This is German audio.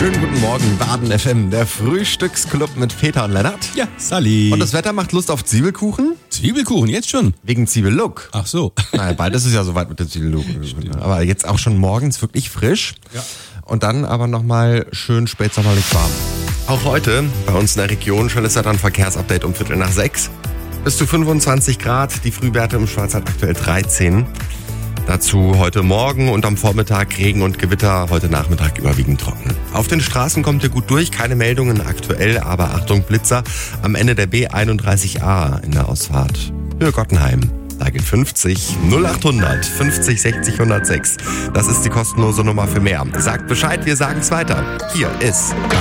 Schönen guten Morgen, Baden FM, der Frühstücksclub mit Peter und Lennart. Ja, Sally. Und das Wetter macht Lust auf Zwiebelkuchen? Zwiebelkuchen, jetzt schon? Wegen Zwiebellook. Ach so. Nein, bald ist es ja soweit mit dem Zwiebellook. Aber jetzt auch schon morgens wirklich frisch. Ja. Und dann aber nochmal schön spätsommerlich warm. Auch heute bei uns in der Region schönes Wetter, ein Verkehrsupdate um 5:45. Bis zu 25 Grad, die Frühwerte im Schwarzwald aktuell 13. Dazu heute Morgen und am Vormittag Regen und Gewitter, heute Nachmittag überwiegend trocken. Auf den Straßen kommt ihr gut durch, keine Meldungen aktuell, aber Achtung Blitzer am Ende der B31A in der Ausfahrt Höhe Gottenheim. Da gilt 50 0800 50 60 106. Das ist die kostenlose Nummer für mehr. Sagt Bescheid, wir sagen es weiter. Hier ist